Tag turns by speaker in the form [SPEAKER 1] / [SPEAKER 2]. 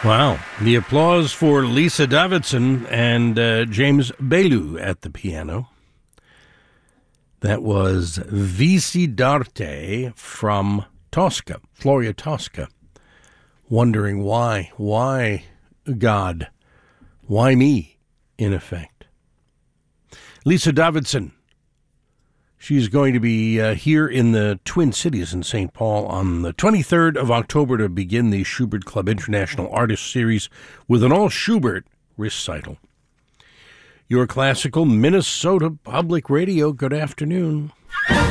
[SPEAKER 1] Wow. The applause for Lisa Davidson and James Belu at the piano. That was Vici d'Arte from Tosca, Floria Tosca. Wondering why? Why, God? Why me, in effect? Lisa Davidson. She's going to be here in the Twin Cities in St. Paul on the 23rd of October to begin the Schubert Club International Artist Series with an all-Schubert recital. Your classical Minnesota Public Radio, good afternoon.